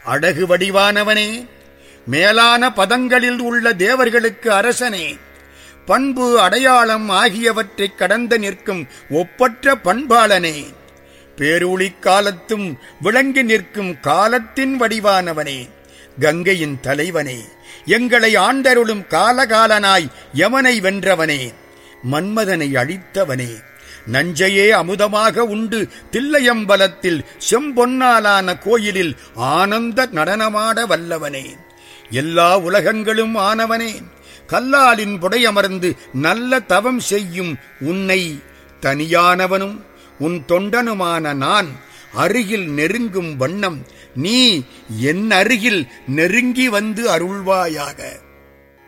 அழகு வடிவானவனே, மேலான பதங்களில் உள்ள தேவர்களுக்கு அரசனே, பண்பு அடையாளம் ஆகியவற்றைக் கடந்து நிற்கும் ஒப்பற்ற பண்பாளனே, பேரூழி காலத்தும் விளங்கி நிற்கும் காலத்தின் வடிவானவனே, கங்கையின் தலைவனே, எங்களை ஆண்டருளும் காலகாலனாய் யமனை வென்றவனே, மன்மதனை அழித்தவனே, நஞ்சையே அமுதமாக உண்டு தில்லையம்பலத்தில் செம்பொன்னாலான கோயிலில் ஆனந்த நடனமாட வல்லவனே, எல்லா உலகங்களும் ஆனவனே, கல்லாலின் புடையமர்ந்து நல்ல தவம் செய்யும் உன்னை தனியானவனும் உன் தொண்டனுமான நான் அருகில் நெருங்கும் வண்ணம் நீ என் அருகில் நெருங்கி வந்து அருள்வாயாக.